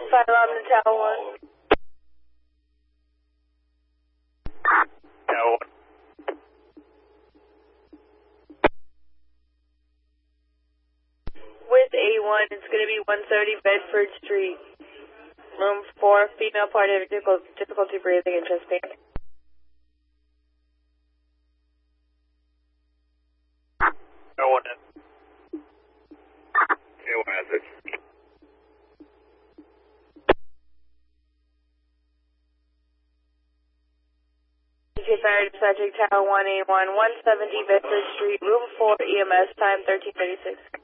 Fire alarm to Tower 1. Tower 1. With A1, it's going to be 130 Bedford Street. Room 4, female party having difficulty breathing and chest pain. Tower 1 in. Tower 1 has it. Fire dispatching Tower 1A1, 170 Bedford Street, room 4, EMS, time 1336.